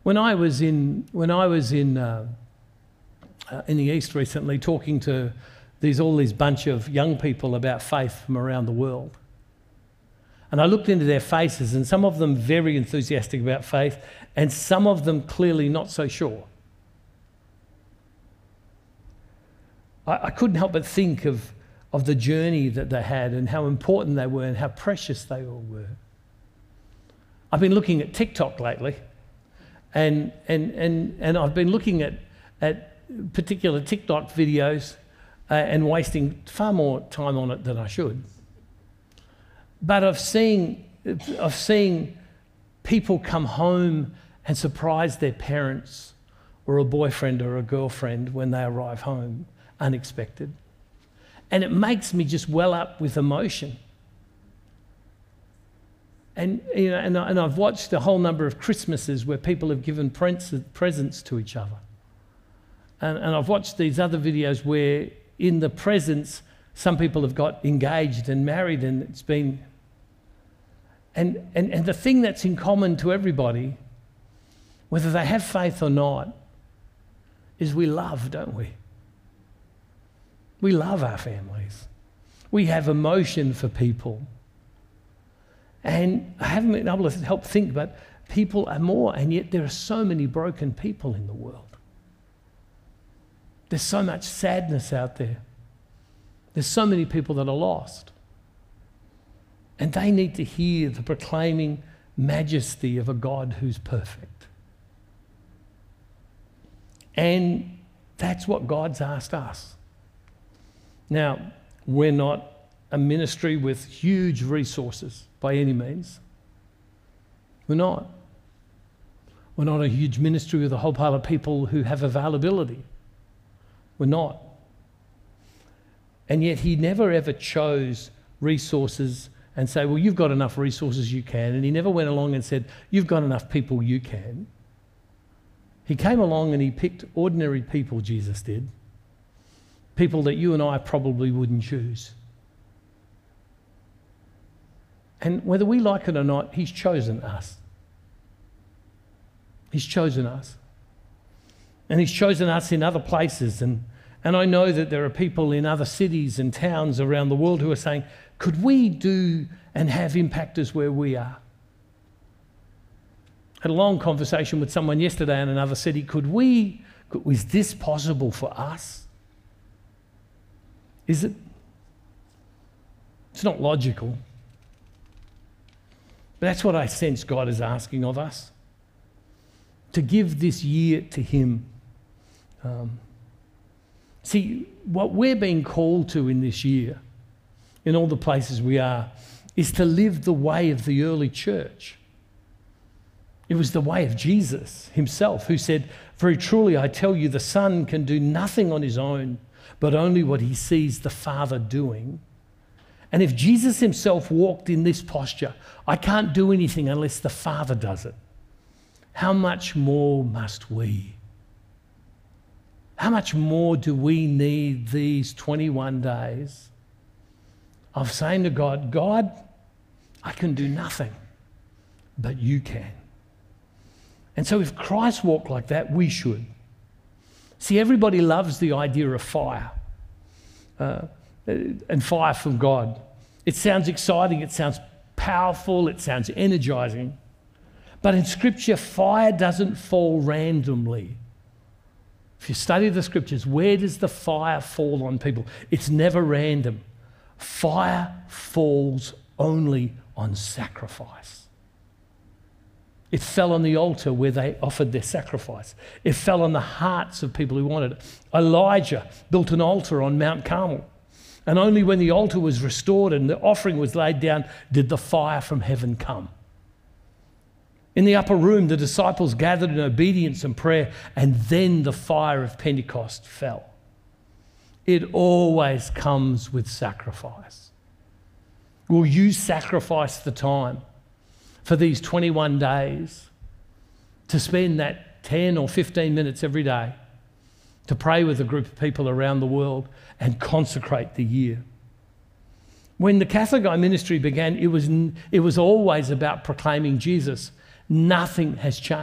When I was in the East recently, talking to all these bunch of young people about faith from around the world, and I looked into their faces, and some of them very enthusiastic about faith, and some of them clearly not so sure. I couldn't help but think of the journey that they had and how important they were and how precious they all were. I've been looking at TikTok lately, and I've been looking at particular TikTok videos and wasting far more time on it than I should. But I've seen people come home and surprise their parents or a boyfriend or a girlfriend when they arrive home, unexpected. And it makes me just well up with emotion. And I've watched a whole number of Christmases where people have given presents to each other. And I've watched these other videos where in the presents, some people have got engaged and married, and it's been... And the thing that's in common to everybody, whether they have faith or not, is we love, don't we? We love our families. We have emotion for people. And I haven't been able to help think, but people are more, and yet there are so many broken people in the world. There's so much sadness out there. There's so many people that are lost. And they need to hear the proclaiming majesty of a God who's perfect. And that's what God's asked us. Now, we're not a ministry with huge resources by any means. We're not. We're not a huge ministry with a whole pile of people who have availability. We're not. And yet he never ever chose resources and say, well, you've got enough resources, you can. And he never went along and said, you've got enough people, you can. He came along and he picked ordinary people, Jesus did. People that you and I probably wouldn't choose. And whether we like it or not, he's chosen us. He's chosen us. And he's chosen us in other places. And I know that there are people in other cities and towns around the world who are saying, could we do and have impact as where we are? I had a long conversation with someone yesterday in another city. Is this possible for us? Is it? It's not logical. But that's what I sense God is asking of us. To give this year to him. See, what we're being called to in this year, in all the places we are, is to live the way of the early church. It was the way of Jesus himself who said, very truly I tell you, the Son can do nothing on his own, but only what he sees the Father doing. And if Jesus himself walked in this posture, I can't do anything unless the Father does it. How much more must we? How much more do we need these 21 days of saying to God, God, I can do nothing, but you can. And so if Christ walked like that, we should. See, everybody loves the idea of fire and fire from God. It sounds exciting, it sounds powerful, it sounds energizing. But in Scripture, fire doesn't fall randomly. If you study the Scriptures, where does the fire fall on people? It's never random. Fire falls only on sacrifice. It fell on the altar where they offered their sacrifice. It fell on the hearts of people who wanted it. Elijah built an altar on Mount Carmel. And only when the altar was restored and the offering was laid down did the fire from heaven come. In the upper room, the disciples gathered in obedience and prayer, and then the fire of Pentecost fell. It always comes with sacrifice. Will you sacrifice the time for these 21 days to spend that 10 or 15 minutes every day to pray with a group of people around the world and consecrate the year? When the Catholic Eye ministry began, it was always about proclaiming Jesus. Nothing has changed.